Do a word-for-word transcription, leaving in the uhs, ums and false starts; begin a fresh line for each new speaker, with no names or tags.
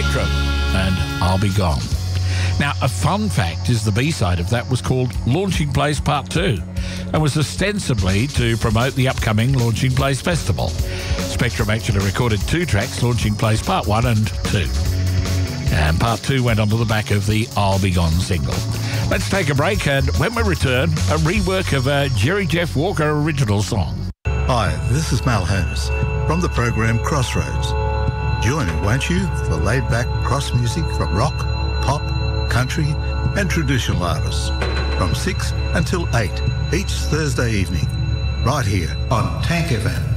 Spectrum and I'll Be Gone. Now, a fun fact is the B-side of that was called Launching Place Part two and was ostensibly to promote the upcoming Launching Place Festival. Spectrum actually recorded two tracks, Launching Place Part one and two. And Part two went onto the back of the I'll Be Gone single. Let's take a break, and when we return, a rework of a Jerry Jeff Walker original song.
Hi, this is Mal Holmes from the program Crossroads. Join me, won't you, for laid-back cross music from rock, pop, country and traditional artists from six until eight each Thursday evening, right here on Tank F M.